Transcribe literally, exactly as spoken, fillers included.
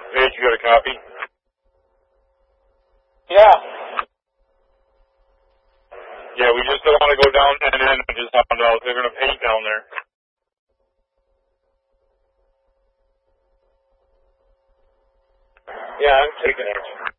Hey, you got a copy? Yeah. Yeah, we just don't want to go down and then I just found out they're going to paint down there. Yeah, I'm taking it.